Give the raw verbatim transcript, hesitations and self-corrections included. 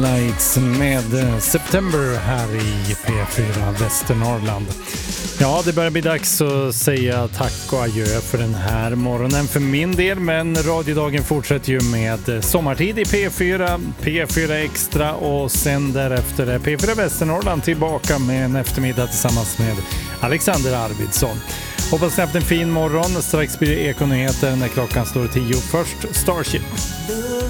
Lights med September här i P fyra Västernorrland. Ja, det börjar bli dags att säga tack och adjö för den här morgonen för min del, men radiodagen fortsätter ju med sommartid i P fyra, P fyra Extra och sen därefter är P fyra Västernorrland tillbaka med en eftermiddag tillsammans med Alexander Arvidsson. Hoppas ni haft en fin morgon. Strax blir det Ekonyheter när klockan står tio. Först Starship.